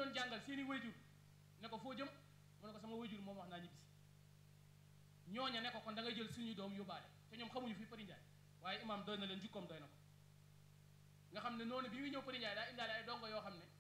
doon jàngal seeni wayjur ne ko foo jëm mu ne ko sama wayjur moom wax naa ñibbisi ñooña ne ko kon da ngay jël suñu doom yóbbaale te ñoom xamuñu fi Përi Njaay waaye imaam doy na leen jukkoom doy na ko nga xam ne noonu bi muy ñëw Përi Njaay daa indaale ay dongo yoo xam ne